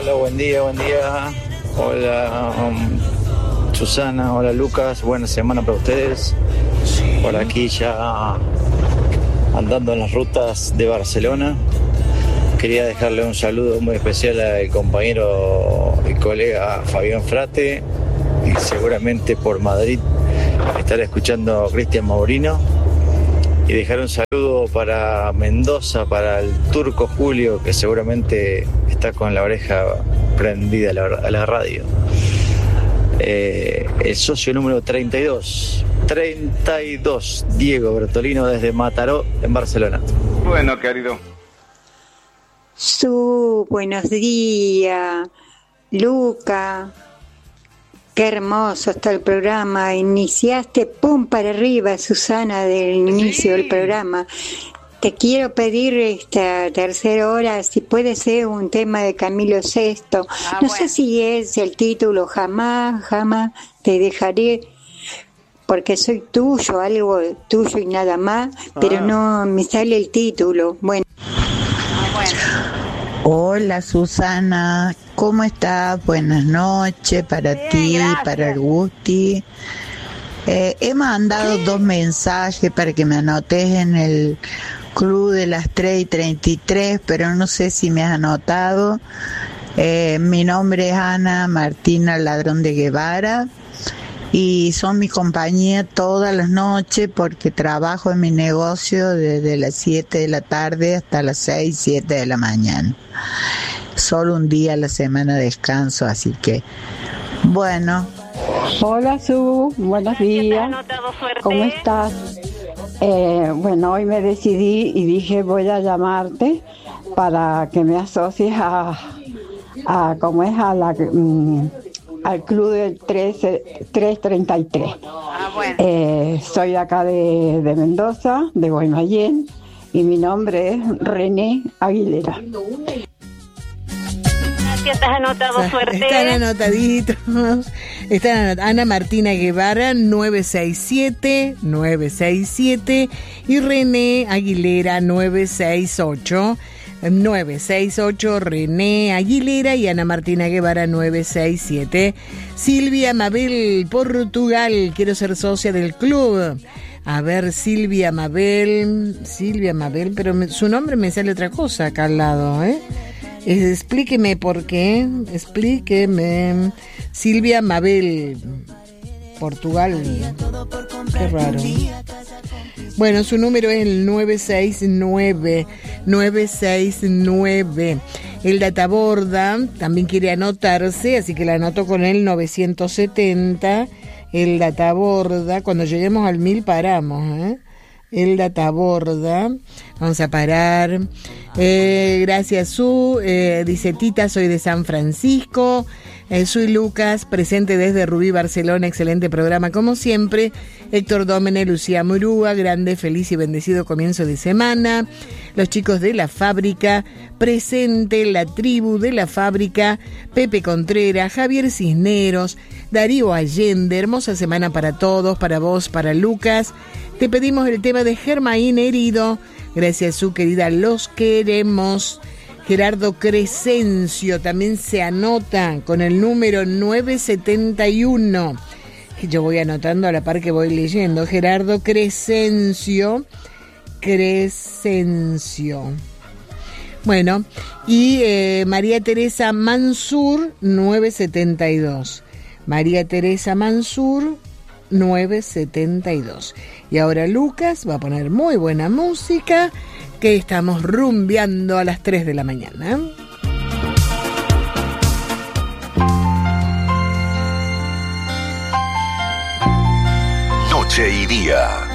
Hola, buen día. Hola, Susana, hola Lucas, buena semana para ustedes. Por aquí ya andando en las rutas de Barcelona. Quería dejarle un saludo muy especial al compañero y colega Fabián Frate, y seguramente por Madrid estará escuchando a Cristian Maurino. Y dejar un saludo para Mendoza, para el Turco Julio, que seguramente está con la oreja prendida a la radio. El socio número 32, Diego Bertolino desde Mataró, en Barcelona. Bueno, querido. Buenos días, Luca. Qué hermoso está el programa. Iniciaste pum para arriba, Susana, del inicio del programa. Te quiero pedir esta tercera hora, si puede ser un tema de Camilo VI. No sé si es el título, jamás te dejaré, porque soy tuyo, algo tuyo y nada más, pero no me sale el título. Bueno. Hola Susana, ¿cómo estás? Buenas noches para ti, gracias. Para el Gusti. He mandado 2 mensajes para que me anotes en el club de las 3:33, pero no sé si me has anotado. Mi nombre es Ana Martina Ladrón de Guevara y son mi compañía todas las noches porque trabajo en mi negocio desde las 7 de la tarde hasta las 6, 7 de la mañana. Solo un día a la semana descanso, así que bueno. Hola Su, buenos días. ¿Cómo estás? Bueno, hoy me decidí y dije voy a llamarte para que me asocies al club del 333. Soy acá de Mendoza, de Guaymallén, y mi nombre es René Aguilera. Gracias, has anotado, suerte. Están anotaditos. Ana Martina Guevara 967 y René Aguilera 968 René Aguilera y Ana Martina Guevara 967. Silvia Mabel, Portugal, quiero ser socia del club. A ver, Silvia Mabel, pero su nombre me sale otra cosa acá al lado, explíqueme por qué, Silvia Mabel, Portugal, qué raro. Bueno, su número es el 969. El Databorda también quiere anotarse, así que la anoto con el 970. El Databorda, cuando lleguemos al 1000 paramos, El Databorda, vamos a parar. Gracias, Su. Dice Tita, soy de San Francisco. Soy Lucas, presente desde Rubí, Barcelona. Excelente programa, como siempre. Héctor Dómene, Lucía Murúa, grande, feliz y bendecido comienzo de semana. Los chicos de la fábrica, presente la tribu de la fábrica. Pepe Contreras, Javier Cisneros, Darío Allende. Hermosa semana para todos, para vos, para Lucas. Te pedimos el tema de Germain Herido. Gracias, Su querida, los queremos. Gerardo Crescencio también se anota con el número 971. Yo voy anotando a la par que voy leyendo. Gerardo Crescencio. Bueno, y María Teresa Mansur 972. María Teresa Mansur 972. Y ahora Lucas va a poner muy buena música, que estamos rumbeando a las 3 de la mañana. Noche y día.